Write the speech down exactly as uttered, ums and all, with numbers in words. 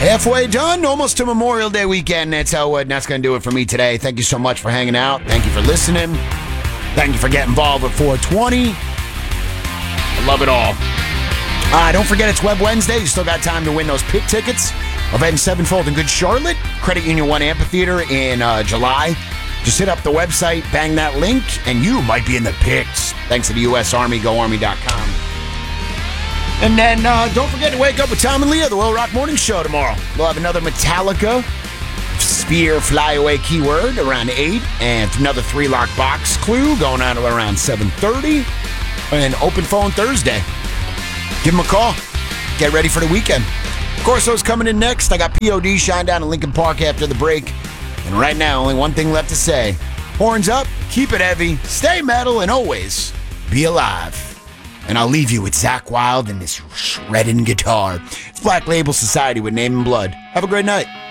Halfway done, almost to Memorial Day weekend. That's how, uh, that's going to do it for me today. Thank you so much for hanging out. Thank you for listening. Thank you for getting involved with four twenty. I love it all. Uh, don't forget it's Web Wednesday. You still got time to win those pit tickets. Event Sevenfold in Good Charlotte, Credit Union One Amphitheater in uh, July. Just hit up the website, bang that link, and you might be in the pits. Thanks to the U S Army, go army dot com. And then uh, don't forget to wake up with Tom and Leah, the Will Rock Morning Show tomorrow. We'll have another Metallica Sphere Flyaway keyword around eight, and another three-lock box clue going on around seven thirty, and Open Phone Thursday. Give them a call. Get ready for the weekend. Of course, those coming in next. I got P O D Shinedown in Lincoln Park after the break. And right now, only one thing left to say. Horns up, keep it heavy, stay metal, and always be alive. And I'll leave you with Zakk Wylde and this shredding guitar. It's Black Label Society with Name and Blood. Have a great night.